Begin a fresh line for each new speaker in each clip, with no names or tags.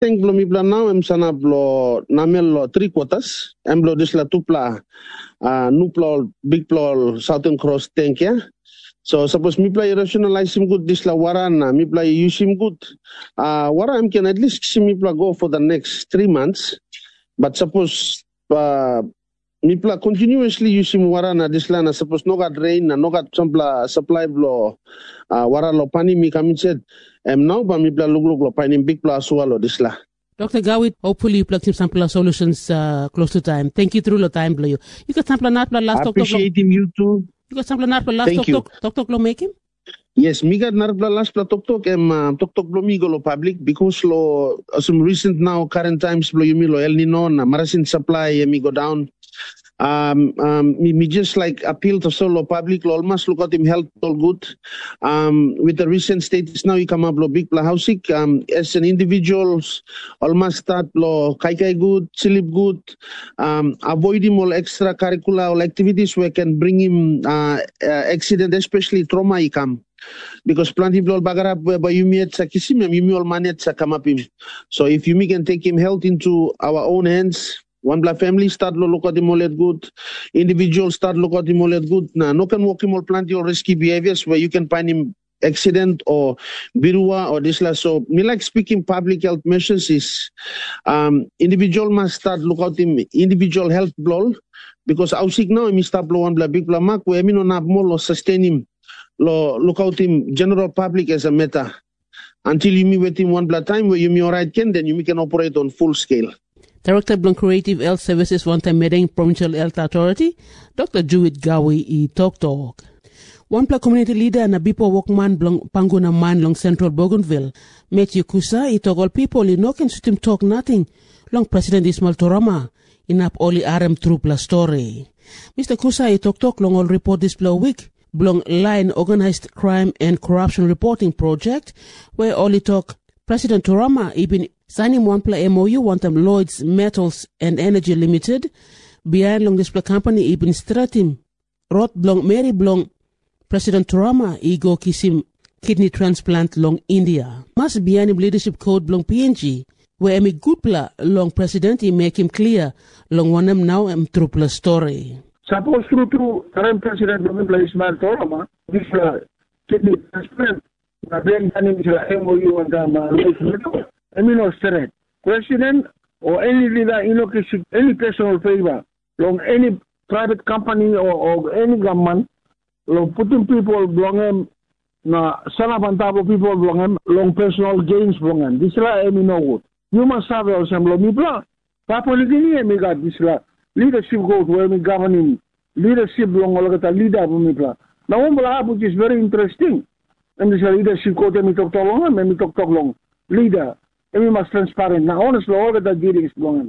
Thank blo mi bla now sana blo namel lo 3 quarters. Blo disla tupla nupla big plo Southern Cross tank ya. So suppose mi play rationalize him good disla warana mi play use him good. Wara can at least see mi play go for the next 3 months. But suppose mi play continuously use him warana disla na suppose no got rain na no got supply blo wara lo pani mi kami said now ba mi play lug lo pani big play swallow disla.
Dr. Gawit, hopefully you plug some sample solutions close to time. Thank you through the time, Blue. You got sample not last talk.
Appreciate him, you too.
You got sample not last talk lo make him?
Yes, me got not last talk lo mi go public because lo some recent now current times lo yumi lo El Nino na marasin supply mi go down. Me just like appeal to solo public lo almost look at him health all good. With the recent status now you come up lo big pla housing as an individuals almost start lo kai good, sleep good, avoid him all extracurricular activities where can bring him accident, especially trauma he come. Because plenty people bagarap by yumi at sa kisim yumi all manet sa come up him. So if you can take him health into our own hands. One black family start look at him all at good. Individuals start look at him all at good. Now, no can walk him all plenty of risky behaviors where you can find him accident or birua or this. So, me like speaking public health measures is individual must start look at him individual health blow because I sick now me start blow one black big black mark where me no have more sustain him look out him general public as a matter until you meet with him one black time where you me alright then you can operate on full scale.
Director Blong Creative Health Services one-time meeting Provincial Health Authority, Dr. Jewett Gawi i Talk. One pla community leader na bipo walkman Blong Panguna man long Central Bougainville, Matthew Kusa i talk all people i no can suit talk nothing long President Ismail Torama in up only RM through pla story. Mr. Kusa i talk long all report this pla week. Blong Line Organized Crime and Corruption Reporting Project where only talk President Torama even signing one play MOU one time Lloyd's Metals and Energy Limited behind long display company even stratim Rot Blong Mary Blong President Torama ego kisim kidney transplant long India. Must behind him leadership code Blong PNG where emi good pla long president he make him clear long one them now through plus story.
Suppose through current president Ismail Torama this kidney transplant then MOU one time Lloyd's Metals. No straight. President or any leader, any personal favor, long any private company or any government, long putting people belong him, na sanabantabo people belong him, long personal gains belong him. This la no good. You must have some lo mi bla. Papoli gini mi got this la leadership goes where me governing leadership belong all the leader mi bla. Now which is very interesting. And this leadership code me talk long, me talk long leader. We must transparent. Now, honestly, all of the dealings belong.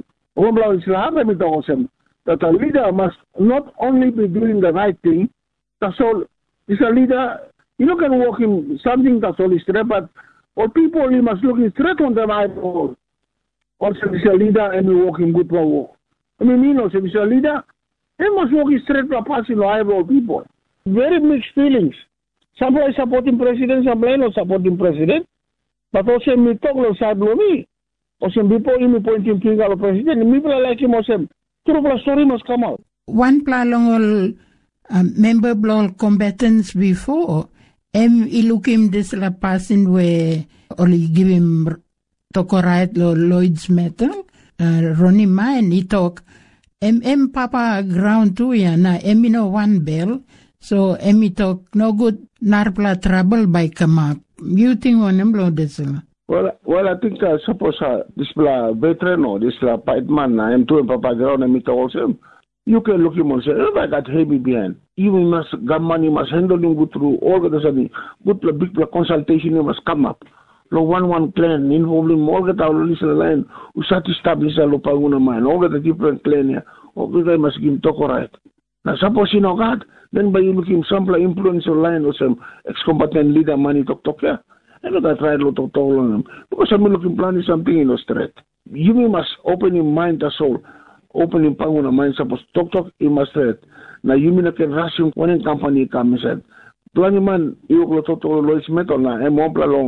That a leader must not only be doing the right thing, that's all. It's a leader, you know, can walk him something that's all is straight, but all people, you must look straight on the eyeball. Also, it's a leader and we walk him good for walk. If it's a leader, he must walk straight to a passing eyeball people. Very mixed feelings. Somebody supporting president, somebody not supporting president. But also me talk lo side lo me. Also people me pointing finger lo president. Me pala like him also. True pla story must come out.
One pla long all member blog combatants before. Look him this la passing where only give him talk right lo Lloyd's Metal. Ronnie Mine he talk. Papa ground too ya na no one bell. So talk no good narpla trouble by come up. You think on him blow this?
Well, I think suppose this veteran or this pipe man, I am to Papa ground and also. You can look him and say, oh, I got heavy behind. You must got money, must handle him good through all the sudden. Good big consultation, you must come up. No one clan involving all the line who start to establish a Lopaguna mine, all the different clan here. All they must give him talk right. Now suppose you know God, then by you looking some influence line or some ex-combatant leader money talk here. I know that right lot of talk on them. Because I'm looking planning something in the straight. You must open your mind as all. Open your panguna mind suppose talk in my straight. Now you mean I can rush him when company come and said. Planning man, you go to Lloyd's Metal na, and one long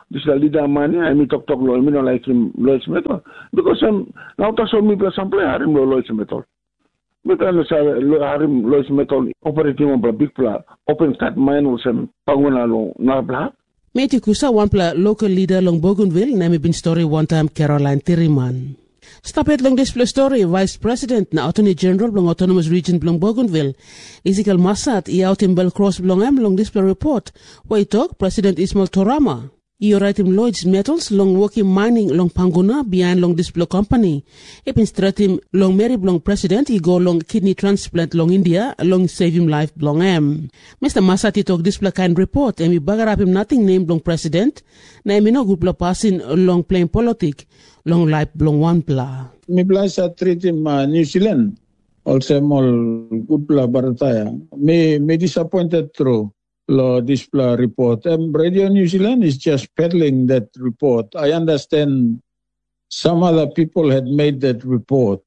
this leader man, I mean talk lo, I mean no like him Lloyd Smith because now to show me plus sample harim lo Lloyd Smith. But I say harim Lloyd Smith operating on big pla open cut mine was panguna lo na bla.
Meti kusa one pla local leader long Bougainville name bin story one time Caroline Tiriman. Stop it long display story Vice President na Attorney General long Autonomous Region long Bougainville Ezekiel Massat I out in Belcross long long display report where he talk President Ismail Torama I right him Lloyd's Metals long working mining long Panguna behind long display company he been straight him long Mary long President he go long kidney transplant long India long save him life long Mr. Massat he talk display kind report and we bagger up him nothing named long President na him no good passing long playing politic long life long one pla.
Mi plasa treat him New Zealand. Also more good pla barataya. Me disappointed through lo this pla report. Radio New Zealand is just peddling that report. I understand some other people had made that report.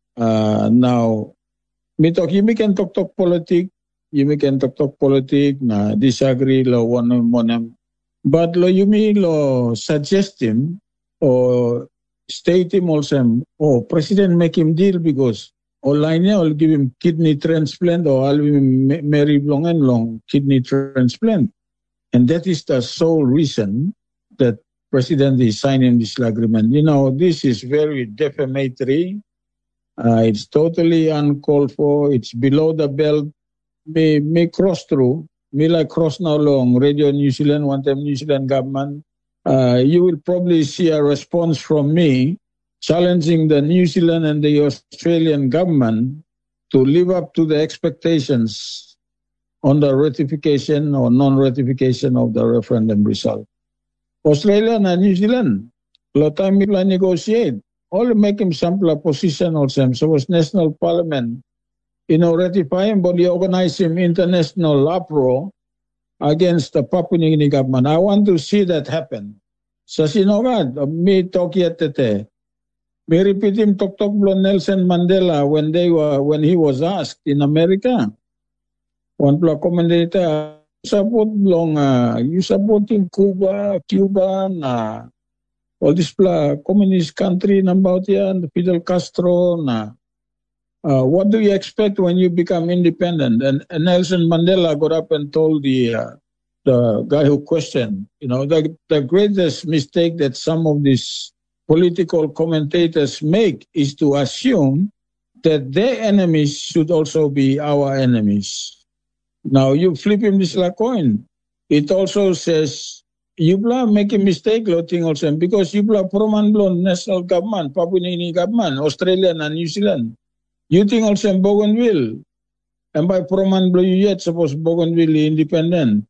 Now, you can talk politic. You can talk politic. Na disagree lo one. But lo you me lo suggest him or state him also, President make him deal because online I'll give him kidney transplant or I'll give him Mary long and long kidney transplant. And that is the sole reason that President is signing this agreement. You know, this is very defamatory. It's totally uncalled for. It's below the belt. May cross through. May like cross now long. Radio New Zealand, one time New Zealand government. You will probably see a response from me challenging the New Zealand and the Australian government to live up to the expectations on the ratification or non-ratification of the referendum result. Australia and New Zealand, lo time we negotiate, all make him sample a position also. So was National Parliament, ratify him, but they organize him international uproar against the Papua New Guinea government. I want to see that happen. Sa sinogad, me talk yet tete. Me repeat him talk blo Nelson Mandela when he was asked in America. One pla commentator support long you supporting Cuba, na all this pla communist country about here and Fidel Castro na. What do you expect when you become independent? And Nelson Mandela got up and told the guy who questioned, the greatest mistake that some of these political commentators make is to assume that their enemies should also be our enemies. Now you flip him this like coin. It also says, you make a mistake, Loting also, because you proman national government, Papua New Guinea government, Australia and New Zealand. You think also in Bougainville, and by Proman Blue yet suppose Bougainville independent.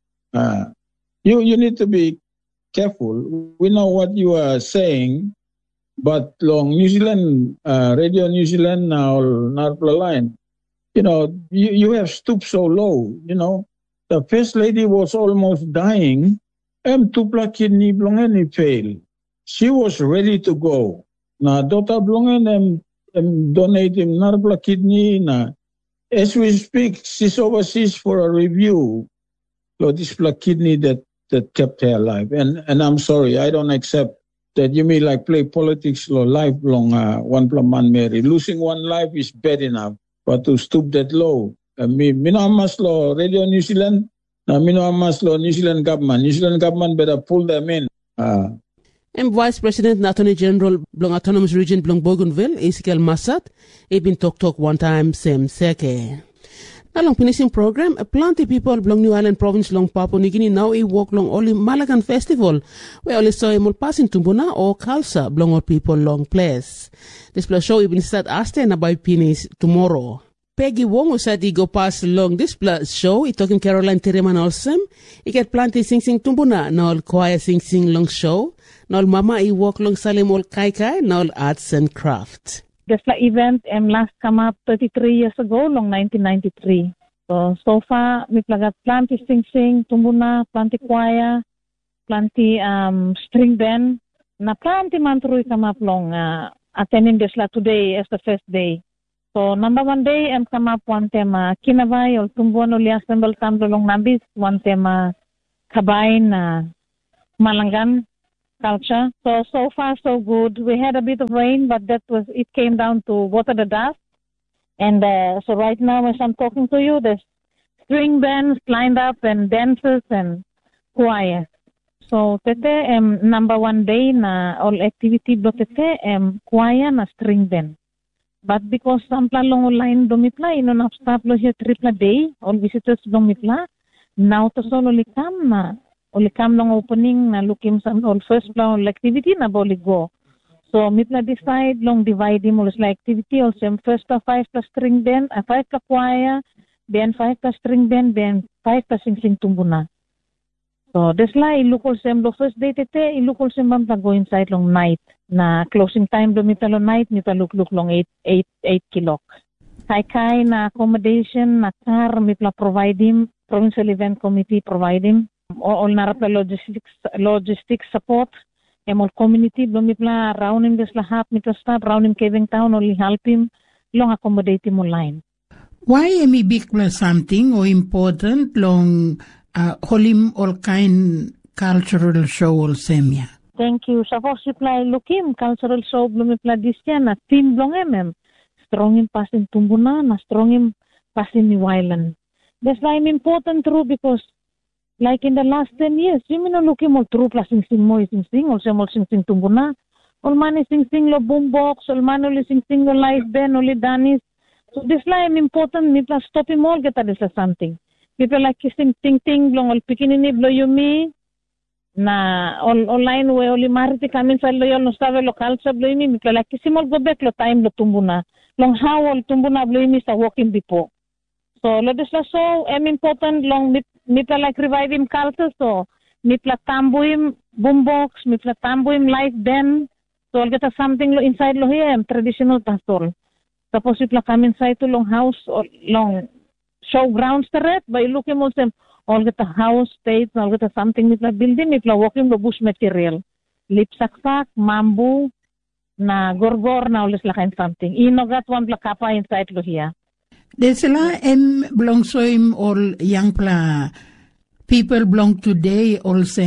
You need to be careful. We know what you are saying, but long New Zealand, Radio New Zealand now, Narpla line, you have stooped so low, The First Lady was almost dying, and Tupla kidney blongen failed. She was ready to go. Now, Dota blongen donate him Narpla kidney na. As we speak, she's overseas for a review. So this kidney that kept her alive. And I'm sorry, I don't accept that you may play politics lifelong one man Mary. Losing one life is bad enough, but to stoop that low. Mino amas lo Radio New Zealand, mino amas lo New Zealand government. New Zealand government better pull them in.
And Vice President and Attorney General Blong Autonomous Region Blong Bougainville, Ezekiel Massat, he been talk one time same seke. Now long finishing program, plenty people Blong New Island Province long Papua New Guinea now walk long only Malagan Festival, where only saw him passing Tumbuna or Khalsa Blong all people long place. This plus show even start Asten about Pinis tomorrow. Peggy Wong who said he go pass along this plus show, he talking Caroline Tiriman also. He get plenty sing Tumbuna, now choir sing long show. Now mama I walk long Salim all kai now arts and craft.
This event last come up 33 years ago, long 1993. So far we got plenty sing tumbuna, plenty choir, plenty string band. Na plenty man through come up long attending this today as the first day. So number 1 day come up one tema kinavai or tumbuan uli assemble tamblo long nabis one tema kabain malangan. culture. So far so good. We had a bit of rain, but it came down to water the dust. And so right now, as I'm talking to you, there's string bands lined up and dancers and choir. So tete number 1 day na all activity do tete choir na string band. But because sampla long line domitla ino na stop lo here triple day all visitors domitla now to solo likam long opening na lukim some all first plan activity na boli go. So mitla decide long divide him all activity also first 5 plus string band 5 plus choir then 5 plus string band then 5 plus sing tumbuna. So that's why ilukol sem lo first day tete ilukol sem bam go inside long night na closing time do mitalo night mitalo look long 8 kilok. Kai na accommodation na car mitla provide him provincial event committee provide him all narapla logistics support all community do mitla round him this lahap mitla staff round him Kevin town only help him long accommodate him online.
Why am I big plus something or important long holim all kind cultural show all semia?
Thank you. Suppose supply lukim cultural show blumipla this year na team blong strong in passing tumbuna na strong in passing New Island. That's why I'm important true because like in the last 10 years, you mean lukim all true plus sing all sing tumbuna. All man sing lo boombox, all man only sing lo live band, only Danis. So this why I'm important. Nipla stop him all get this something. People like kissing ting long all pikinini blow you me. Na online way only mariti kami sa loyal no stave local sa bloy mi mitla like simol go back lo time lo tumbuna long how all tumbuna bloy mi sa walking before so lo this la so important long mitla like revive him culture so mitla tambuim boombox mitla tambuim live band so all get something lo inside lo here traditional pastor tapos mitla kami inside to long house or long showgrounds teret by looking also all get a house, stage, all get a something with la building, with la walking the bush material. Lip saksak, mambu, na gorgor, na ulis la kind something. Ino gat one pla kapa inside lo here.
Desela belong so him all young pla people belong today also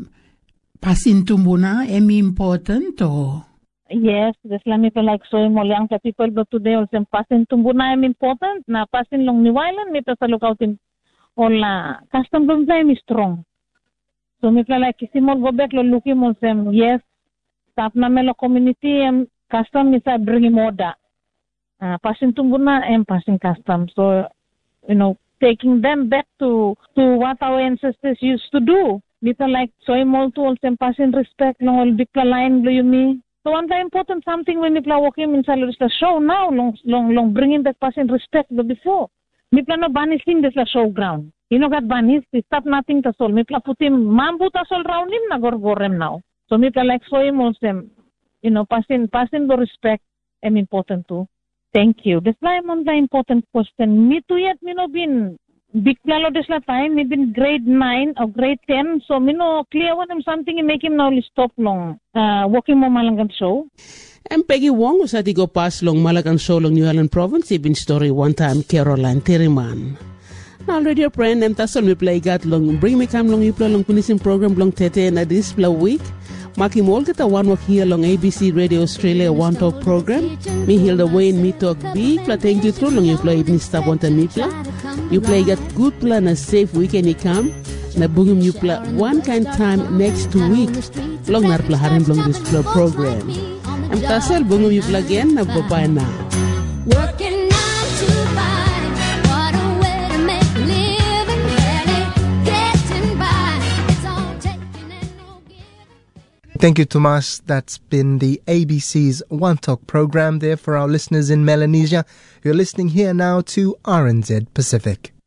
passing tumbuna important or?
Yes, desela me like so him all young people but today also passing tumbuna important na passing long New Island me sa lookout in all custom room time is strong. So me like kisimol go back lo looking mo sem yes staff na melo community custom is bring order. Passing tumbuna passing custom. So taking them back to what our ancestors used to do. Nita like soy molto also passing respect long all big line blue me. So one time important something when people walking inside the show now long bringing that passing respect before. Mipla no banishing this la showground. Got banished, stop nothing to sol. Mipla putim mambu ta sol round him na gorgorem now. So mipla like so him also, passing the respect important too. Thank you. That's why I'm on the important question. Me too yet me no been big plalo this la time. Me been grade 9 or grade 10. So me no clear one him something and make him now stop long. Walking mo Malangan show.
And Peggy Wong was at the go pass long Malacan show long New Island province. Ibin story one time Caroline Terriman. Now radio friend and tasol me play gat long bring me come long you play long finishing program long tete na this play week. Maki mol kita one work here long ABC Radio Australia One Talk program. Me Hilda Wayne me talk big play thank you through long you play ibn stop one time me play. You play got good plan a safe weekend you come. Na bugum you play one kind time next week. Long nar play harim long this play program. I'm Tassel bungum you play again na bye now.
Working 9 to 5, what a way to make a living, barely getting by. It's all taking and no giving.
Thank you, Tomas. That's been the ABC's One Talk program there for our listeners in Melanesia. You're listening here now to RNZ Pacific.